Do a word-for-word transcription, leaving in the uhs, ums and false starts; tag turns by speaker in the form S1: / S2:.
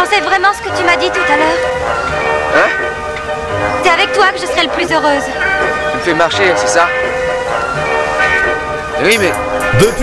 S1: pensais vraiment ce que tu m'as dit tout à l'heure?
S2: Hein?
S1: C'est avec toi que je serai le plus heureuse.
S2: Tu me fais marcher, c'est ça? Oui, mais...
S3: Depuis